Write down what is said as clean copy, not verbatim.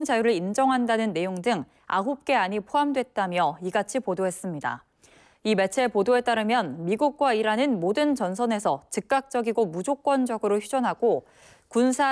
자유를 인정한다는 내용 등 9개 안이 포함됐다며 이같이 보도했습니다. 이 매체 보도에 따르면 미국과 이란은 모든 전선에서 즉각적이고 무조건적으로 휴전하고 군사